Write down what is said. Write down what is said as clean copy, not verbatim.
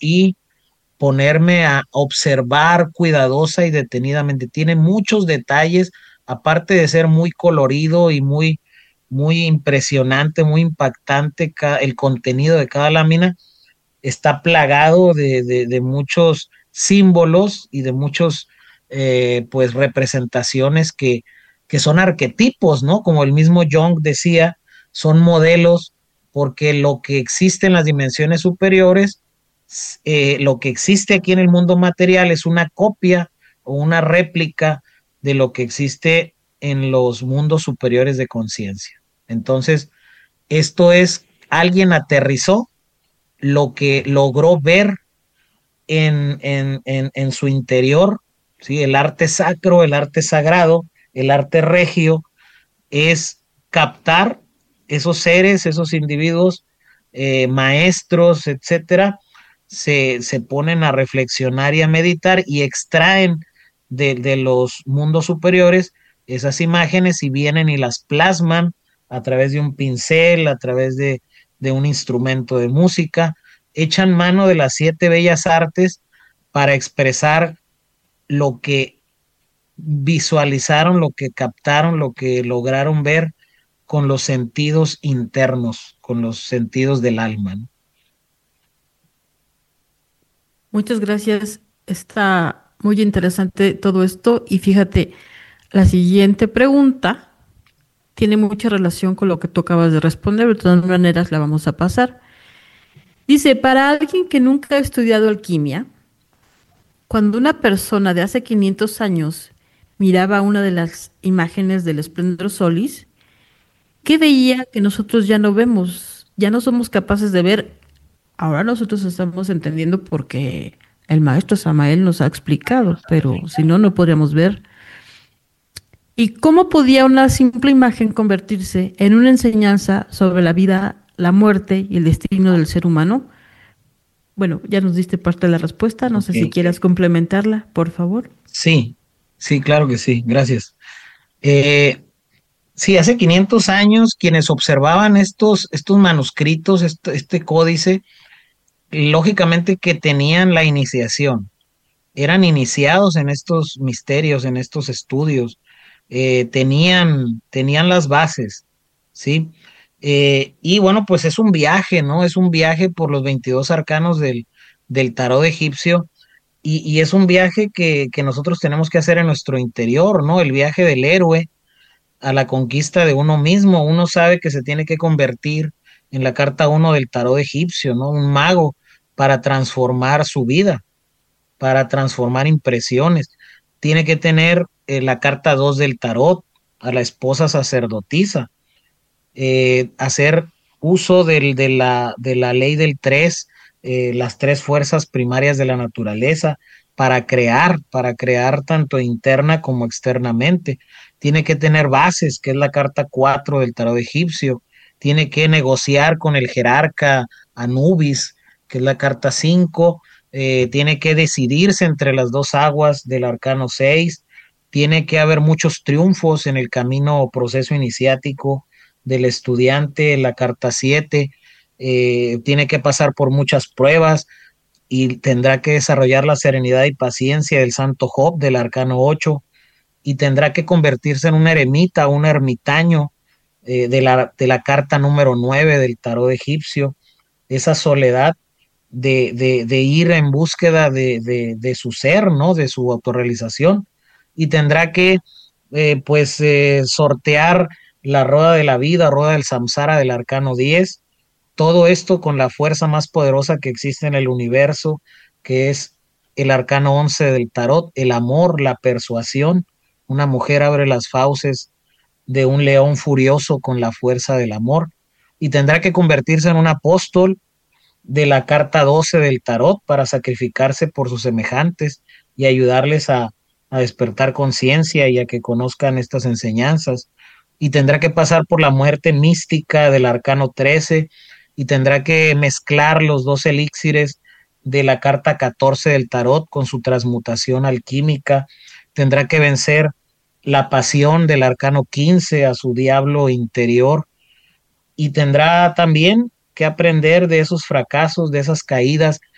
y ponerme a observar cuidadosa y detenidamente. Tiene muchos detalles, aparte de ser muy colorido y muy impresionante, muy impactante el contenido de cada lámina. Está plagado de muchos símbolos y de muchos pues representaciones que son arquetipos, ¿no? Como el mismo Jung decía, son modelos porque lo que existe en las dimensiones superiores, lo que existe aquí en el mundo material es una copia o una réplica de lo que existe en los mundos superiores de conciencia. Entonces, esto es, alguien aterrizó lo que logró ver en su interior, ¿sí? El arte sacro, el arte sagrado, el arte regio, es captar esos seres, esos individuos, maestros, etcétera, se ponen a reflexionar y a meditar y extraen de los mundos superiores esas imágenes y vienen y las plasman a través de un pincel, a través de un instrumento de música, echan mano de las 7 bellas artes para expresar lo que visualizaron, lo que captaron, lo que lograron ver con los sentidos internos, con los sentidos del alma, ¿no? Muchas gracias. Está muy interesante todo esto. Y fíjate, la siguiente pregunta tiene mucha relación con lo que tú acabas de responder. De todas maneras, la vamos a pasar. Dice, para alguien que nunca ha estudiado alquimia, cuando una persona de hace 500 años miraba una de las imágenes del Esplendor Solis, ¿qué veía que nosotros ya no vemos? Ya no somos capaces de ver. Ahora nosotros estamos entendiendo porque el maestro Samael nos ha explicado, pero si no, no podríamos ver. ¿Y cómo podía una simple imagen convertirse en una enseñanza sobre la vida, la muerte y el destino del ser humano? Bueno, ya nos diste parte de la respuesta, no sé si Okay. quieras complementarla, por favor. Sí, sí, claro que sí, gracias. Eh, sí, hace 500 años quienes observaban estos manuscritos, este códice, lógicamente que tenían la iniciación, eran iniciados en estos misterios, en estos estudios, tenían las bases, ¿sí? Y bueno, pues es un viaje, ¿no? Es un viaje por los 22 arcanos del tarot egipcio y es un viaje que nosotros tenemos que hacer en nuestro interior, ¿no? El viaje del héroe a la conquista de uno mismo. Uno sabe que se tiene que convertir en la carta 1 del tarot egipcio, ¿no? Un mago para transformar su vida, para transformar impresiones. Tiene que tener la carta 2 del tarot, a la esposa sacerdotisa, hacer uso de la ley del 3, las 3 fuerzas primarias de la naturaleza, para crear tanto interna como externamente. Tiene que tener bases, que es la carta 4 del tarot egipcio. Tiene que negociar con el jerarca Anubis, que es la carta 5. Tiene que decidirse entre las dos aguas del arcano 6. Tiene que haber muchos triunfos en el camino o proceso iniciático del estudiante, la carta 7. Tiene que pasar por muchas pruebas y tendrá que desarrollar la serenidad y paciencia del santo Job del arcano 8 y tendrá que convertirse en un eremita, un ermitaño de la carta número 9 del tarot egipcio, esa soledad de ir en búsqueda de su ser, ¿no? De su autorrealización y tendrá que sortear la rueda de la vida, rueda del samsara del arcano 10, todo esto con la fuerza más poderosa que existe en el universo, que es el arcano 11 del tarot, el amor, la persuasión. Una mujer abre las fauces de un león furioso con la fuerza del amor y tendrá que convertirse en un apóstol de la carta 12 del tarot para sacrificarse por sus semejantes y ayudarles a despertar conciencia y a que conozcan estas enseñanzas. Y tendrá que pasar por la muerte mística del arcano 13 y tendrá que mezclar los 2 elixires de la carta 14 del tarot con su transmutación alquímica. Tendrá que vencer la pasión del arcano 15 a su diablo interior y tendrá también que aprender de esos fracasos, de esas caídas